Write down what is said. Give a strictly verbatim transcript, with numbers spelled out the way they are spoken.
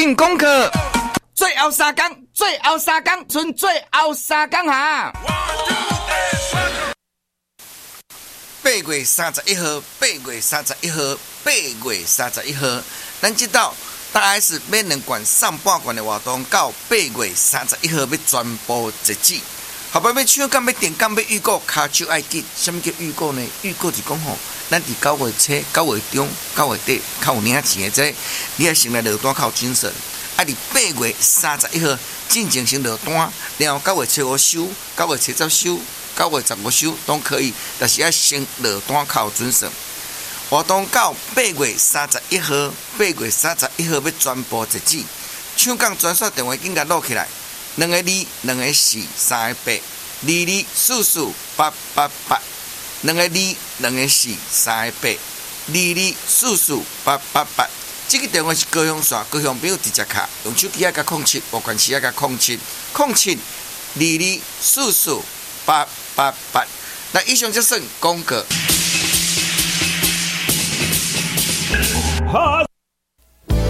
进攻课，最后三天，最后三天，剩最后三天哈。八月三十一号，八月三十一号，八月三十一号，咱知道大 S 每两罐上半罐的活动到八月三十一号要全部截止。后摆要抢干要电干要预购，骹手爱紧。什么叫预购呢？预购是讲吼，咱伫九月初、九月中、九月底，较有领钱的这個，你爱先来落单较有精神。啊，伫八月三十一号进前先落单，然后九月初五收，九月初十收，九月十五收都可以，但是要先落单较有准绳。活动到八月三十一号，八月三十一号要全部截止。抢杠专线电话紧甲录起来。两个二，两个四，三个八，二二四四八八八，两个二，两个四，三个八，二二四四八八八。这个电话是高雄线，高雄朋友直接卡，用手机啊加空七，无关系啊加空七，空七二二四四八八八。那以上就算广告。 哈